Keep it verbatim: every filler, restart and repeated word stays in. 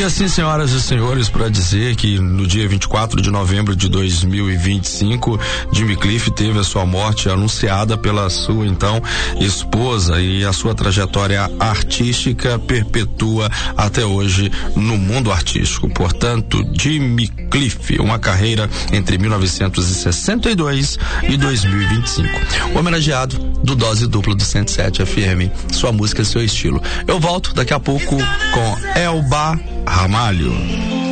E assim, senhoras e senhores, para dizer que no dia vinte e quatro de novembro de dois mil e vinte e cinco, Jimmy Cliff teve a sua morte anunciada pela sua então esposa, e a sua trajetória artística perpetua até hoje no mundo artístico. Portanto, Jimmy Cliff, uma carreira entre mil novecentos e sessenta e dois e dois mil e vinte e cinco. O homenageado do Dose Dupla do cento e sete F M, sua música, seu estilo. Eu volto daqui a pouco com Elba Ramalho.